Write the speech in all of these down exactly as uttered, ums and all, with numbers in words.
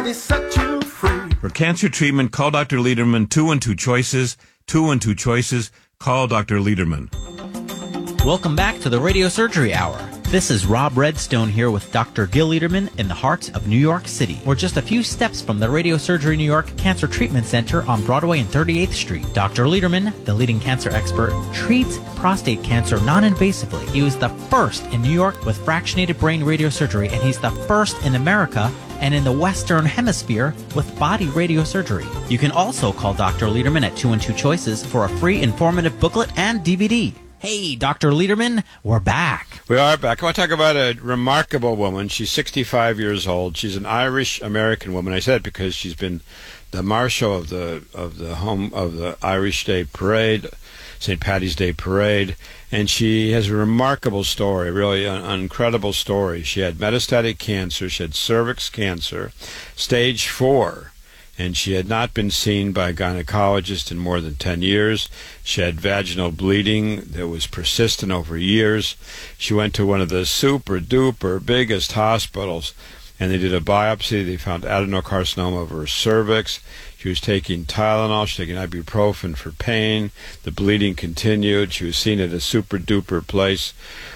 ready, set you free. For cancer treatment, call Doctor Lederman. Two and two choices. Two and two choices. Call Doctor Lederman. Welcome back to the Radio Surgery Hour. This is Rob Redstone here with Doctor Gil Lederman in the heart of New York City. We're just a few steps from the Radio Surgery New York Cancer Treatment Center on Broadway and thirty-eighth Street. Doctor Lederman, the leading cancer expert, treats prostate cancer non-invasively. He was the first in New York with fractionated brain radiosurgery, and he's the first in America and in the Western Hemisphere with body radiosurgery. You can also call Doctor Lederman at two and two choices for a free informative booklet and D V D. Hey, Doctor Lederman, we're back. We are back. I want to talk about a remarkable woman. She's sixty-five years old. She's an Irish-American woman. I said it because she's been the marshal of the of the home of the Irish Day Parade, Saint Paddy's Day Parade, and she has a remarkable story, really an, an incredible story. She had metastatic cancer. She had cervix cancer, stage four. And she had not been seen by a gynecologist in more than ten years. She had vaginal bleeding that was persistent over years. She went to one of the super-duper biggest hospitals, and they did a biopsy. They found adenocarcinoma of her cervix. She was taking Tylenol. She was taking ibuprofen for pain. The bleeding continued. She was seen at a super-duper place.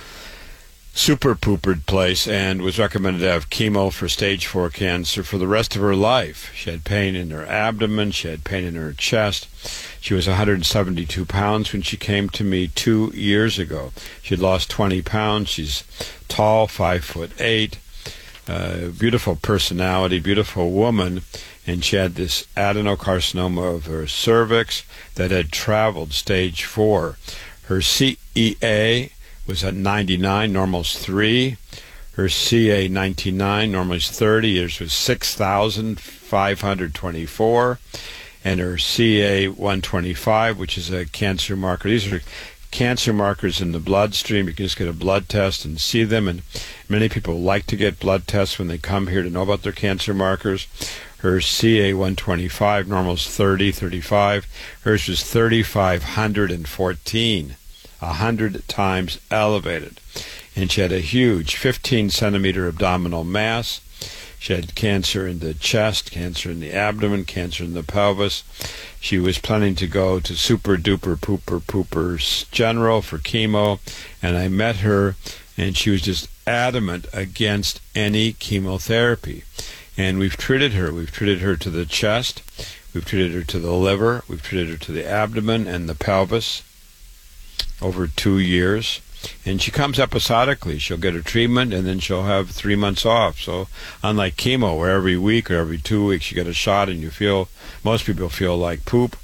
super poopered place, and was recommended to have chemo for stage four cancer for the rest of her life. She had pain in her abdomen. She had pain in her chest. She was one hundred seventy-two pounds when she came to me two years ago. She had lost twenty pounds. She's tall, five foot eight, uh, beautiful personality, beautiful woman, and she had this adenocarcinoma of her cervix that had traveled stage four. Her C E A was at ninety-nine, normal's three. Her C A ninety-nine, normal's thirty. Hers was six thousand five hundred twenty-four. And her C A one twenty-five, which is a cancer marker. These are cancer markers in the bloodstream. You can just get a blood test and see them. And many people like to get blood tests when they come here to know about their cancer markers. Her C A one twenty-five, normal's thirty, thirty-five. Hers was three thousand five hundred fourteen. A hundred times elevated, and she had a huge fifteen centimeter abdominal mass. She had cancer in the chest, cancer in the abdomen, cancer in the pelvis. She was planning to go to Super Duper Pooper Poopers General for chemo, and I met her, and she was just adamant against any chemotherapy. And we've treated her. We've treated her to the chest, we've treated her to the liver, we've treated her to the abdomen and the pelvis over two years, and she comes episodically. She'll get her treatment, and then she'll have three months off. So unlike chemo, where every week or every two weeks you get a shot and you feel, most people feel like poop,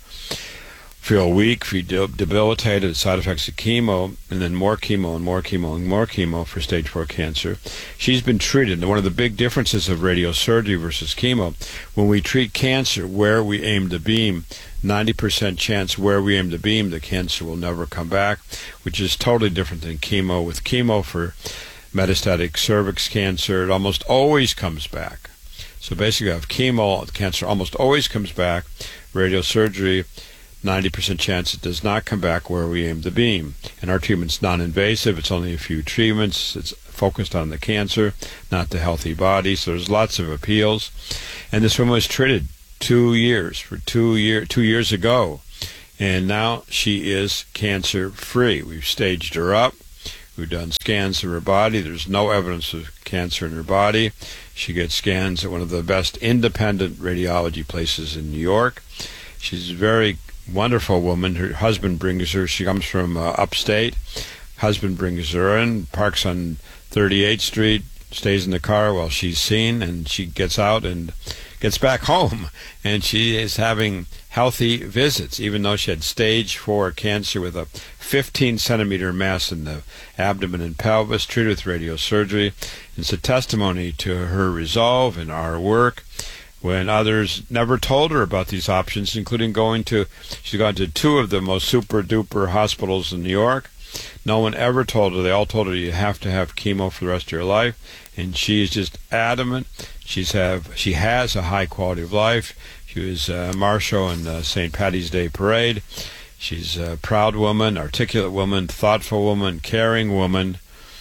feel weak, feel debilitated, side effects of chemo, and then more chemo and more chemo and more chemo for stage four cancer. She's been treated. And one of the big differences of radiosurgery versus chemo, when we treat cancer where we aim to beam, ninety percent chance where we aim to beam, the cancer will never come back, which is totally different than chemo. With chemo for metastatic cervix cancer, it almost always comes back. So basically, if chemo, the cancer almost always comes back. Radiosurgery, ninety percent chance it does not come back where we aim to beam. And our treatment's non-invasive. It's only a few treatments. It's focused on the cancer, not the healthy body. So there's lots of appeals. And this woman was treated two years, for two year, two years ago. And now she is cancer-free. We've staged her up. We've done scans of her body. There's no evidence of cancer in her body. She gets scans at one of the best independent radiology places in New York. She's a very wonderful woman. Her husband brings her. She comes from uh, upstate. Husband brings her in, parks on thirty-eighth Street, stays in the car while she's seen, and she gets out and gets back home. And she is having healthy visits, even though she had stage four cancer with a fifteen centimeter mass in the abdomen and pelvis, treated with radiosurgery. It's a testimony to her resolve and our work, when others never told her about these options, including going to, she's gone to two of the most super-duper hospitals in New York. No one ever told her. They all told her you have to have chemo for the rest of your life, and she is just adamant. She's have she has a high quality of life. She was a marshal in the Saint Paddy's Day Parade. She's a proud woman, articulate woman, thoughtful woman, caring woman,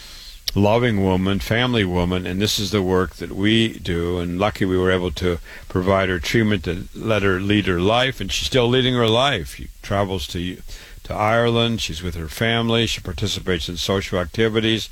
loving woman, family woman, and this is the work that we do. And lucky we were able to provide her treatment to let her lead her life, and she's still leading her life. She travels to to Ireland. She's with her family. She participates in social activities,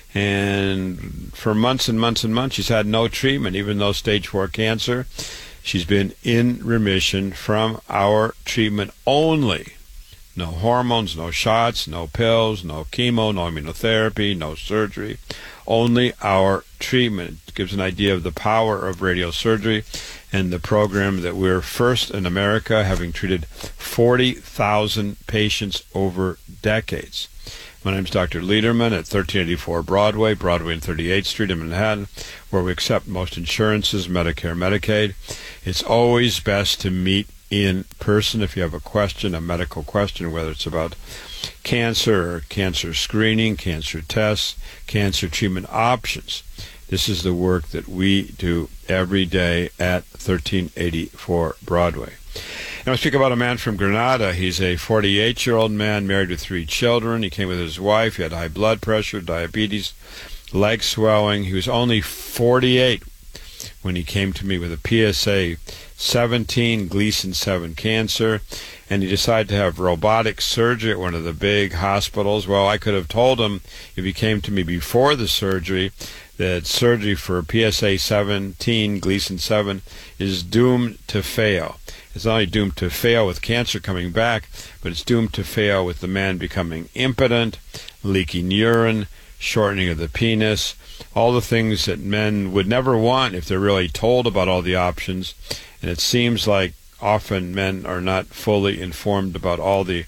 and for months and months and months, she's had no treatment, even though stage four cancer. She's been in remission from our treatment only. No hormones, no shots, no pills, no chemo, no immunotherapy, no surgery. Only our treatment. It gives an idea of the power of radiosurgery and the program that we're first in America, having treated forty thousand patients over decades. My name's Doctor Lederman at thirteen eighty-four Broadway, Broadway and thirty-eighth Street in Manhattan, where we accept most insurances, Medicare, Medicaid. It's always best to meet in person if you have a question, a medical question, whether it's about cancer or cancer screening, cancer tests, cancer treatment options. This is the work that we do every day at thirteen eighty-four Broadway. And I speak about a man from Granada. He's a forty-eight-year-old man married with three children. He came with his wife. He had high blood pressure, diabetes, leg swelling. He was only forty-eight when he came to me with a P S A seventeen, Gleason seven cancer, and he decided to have robotic surgery at one of the big hospitals. Well, I could have told him if he came to me before the surgery that surgery for P S A seventeen, Gleason seven, is doomed to fail. It's not only doomed to fail with cancer coming back, but it's doomed to fail with the man becoming impotent, leaking urine, shortening of the penis, all the things that men would never want if they're really told about all the options. And it seems like often men are not fully informed about all the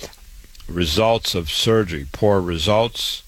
results of surgery. Poor results,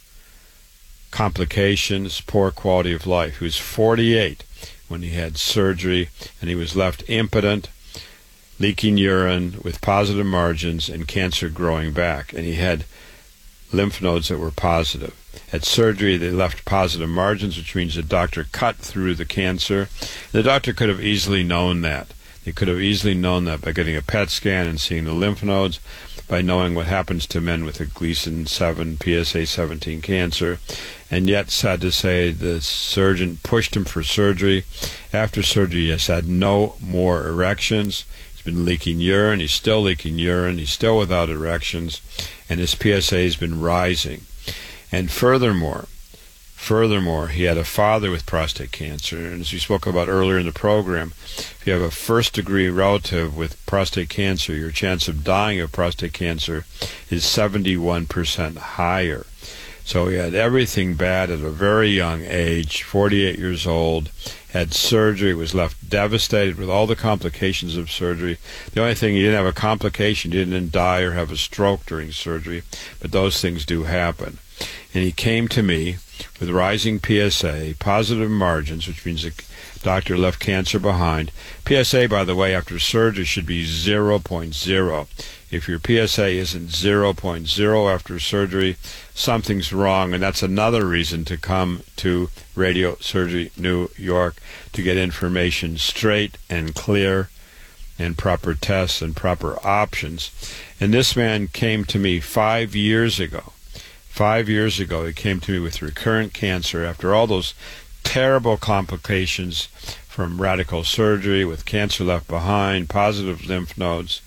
complications, poor quality of life. He was forty-eight when he had surgery, and he was left impotent, leaking urine with positive margins and cancer growing back. And he had lymph nodes that were positive. At surgery, they left positive margins, which means the doctor cut through the cancer. The doctor could have easily known that. They could have easily known that by getting a P E T scan and seeing the lymph nodes, by knowing what happens to men with a Gleason seven, P S A seventeen cancer. And yet, sad to say, the surgeon pushed him for surgery. After surgery, he has had no more erections. He's been leaking urine. He's still leaking urine. He's still without erections. And his P S A has been rising. And furthermore, furthermore, he had a father with prostate cancer. And as we spoke about earlier in the program, if you have a first-degree relative with prostate cancer, your chance of dying of prostate cancer is seventy-one percent higher. So he had everything bad at a very young age, forty-eight years old, had surgery, was left devastated with all the complications of surgery. The only thing, he didn't have a complication, he didn't die or have a stroke during surgery, but those things do happen. And he came to me with rising P S A, positive margins, which means the doctor left cancer behind. P S A, by the way, after surgery should be zero point zero. If your P S A isn't zero point zero after surgery, something's wrong, and that's another reason to come to Radio Surgery New York to get information straight and clear and proper tests and proper options. And this man came to me five years ago. Five years ago, he came to me with recurrent cancer after all those terrible complications from radical surgery with cancer left behind, positive lymph nodes.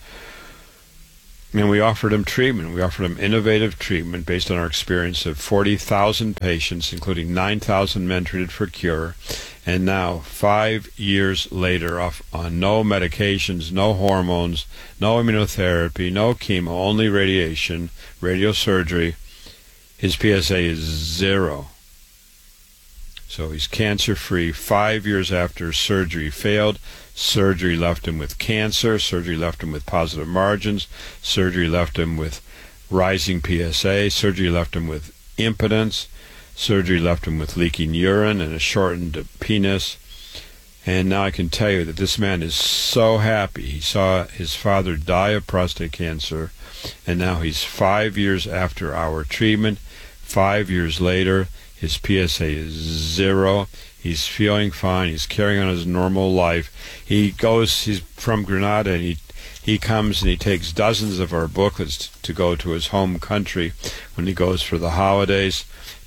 And we offered him treatment. We offered him innovative treatment based on our experience of forty thousand patients, including nine thousand men treated for cure. And now, five years later, off on no medications, no hormones, no immunotherapy, no chemo, only radiation, radiosurgery, his P S A is zero. So he's cancer-free five years after surgery failed. Surgery left him with cancer. Surgery left him with positive margins. Surgery left him with rising P S A. Surgery left him with impotence. Surgery left him with leaking urine and a shortened penis. And now I can tell you that this man is so happy. He saw his father die of prostate cancer, and now he's five years after our treatment. Five years later, his P S A is zero. He's feeling fine. He's carrying on his normal life. He goes, he's from Granada, and he he comes and he takes dozens of our booklets to go to his home country when he goes for the holidays,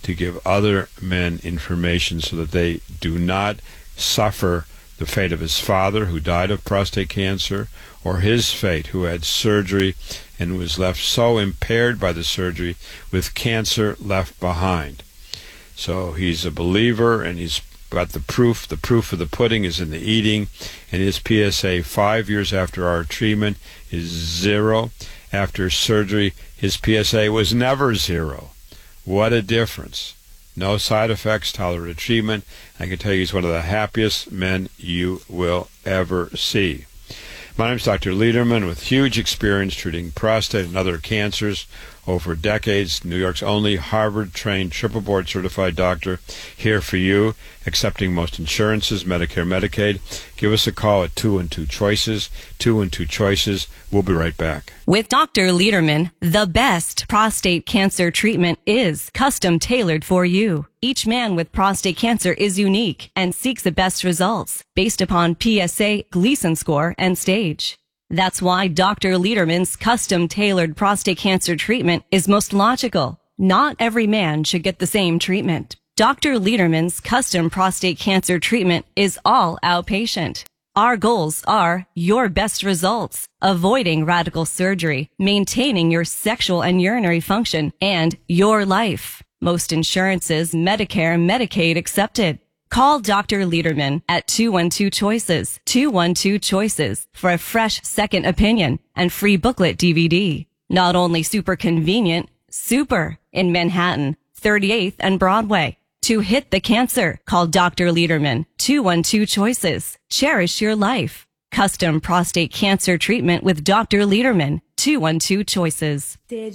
to give other men information so that they do not suffer the fate of his father, who died of prostate cancer, or his fate, who had surgery and was left so impaired by the surgery with cancer left behind. So he's a believer, and he's got the proof. The proof of the pudding is in the eating, and his P S A five years after our treatment is zero. After surgery, his P S A was never zero. What a difference. No side effects, tolerated treatment. I can tell you he's one of the happiest men you will ever see. My name is Doctor Lederman, with huge experience treating prostate and other cancers over decades. New York's only Harvard-trained, triple board-certified doctor, here for you, accepting most insurances, Medicare, Medicaid. Give us a call at two one two choices, two one two choices. We'll be right back. With Doctor Lederman, the best prostate cancer treatment is custom tailored for you. Each man with prostate cancer is unique and seeks the best results based upon P S A, Gleason score, and stage. That's why Doctor Lederman's custom tailored prostate cancer treatment is most logical. Not every man should get the same treatment. Doctor Lederman's custom prostate cancer treatment is all outpatient. Our goals are your best results, avoiding radical surgery, maintaining your sexual and urinary function, and your life. Most insurances, Medicare, Medicaid accepted. Call Doctor Lederman at two one two choices, two one two choices for a fresh second opinion and free booklet D V D. Not only super convenient, super in Manhattan, thirty-eighth and Broadway. To hit the cancer, call Doctor Lederman, two one two choices. Cherish your life. Custom prostate cancer treatment with Doctor Lederman, two one two choices. Did